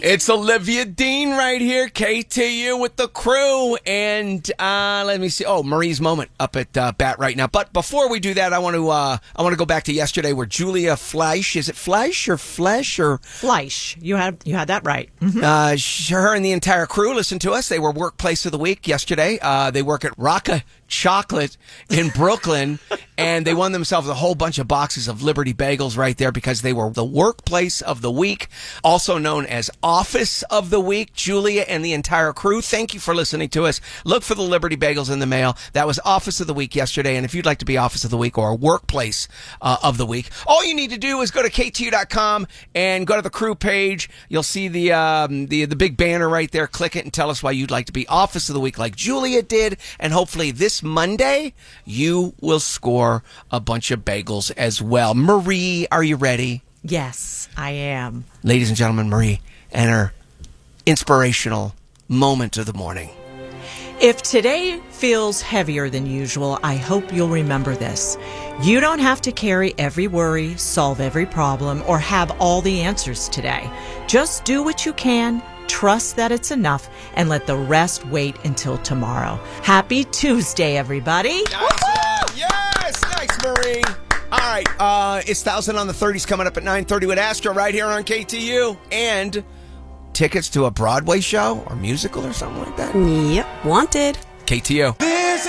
It's Olivia Dean right here, KTU with the crew, and let me see. Oh, Marie's Moment up at Bat right now. But before we do that, I want to go back to yesterday where Julia Fleisch, is it Fleisch or Flesh or Fleisch? You had that right. Mm-hmm. Her and the entire crew listened to us. They were Workplace of the Week yesterday. They work at Rocca Chocolate in Brooklyn, and they won themselves a whole bunch of boxes of Liberty Bagels right there because they were the Workplace of the Week, also known as Office of the Week. Julia and the entire crew, thank you for listening to us. Look for the Liberty Bagels in the mail. That was Office of the Week yesterday, and if you'd like to be Office of the Week or Workplace of the Week, all you need to do is go to KTU.com and go to the crew page. You'll see the big banner right there. Click it and tell us why you'd like to be Office of the Week like Julia did, and hopefully this Monday you will score a bunch of bagels as well. Marie, are you ready? Yes, I am. Ladies and gentlemen, Marie and her inspirational moment of the morning. If today feels heavier than usual, I hope you'll remember this. You don't have to carry every worry, solve every problem, or have all the answers today. Just do what you can, trust that it's enough, and let the rest wait until tomorrow. Happy Tuesday, everybody. Nice. Yes, nice, Marie. All right, it's 1,000 on the 30s coming up at 9:30 with Astro right here on KTU. And tickets to a Broadway show or musical or something like that. Yep, wanted. KTU. This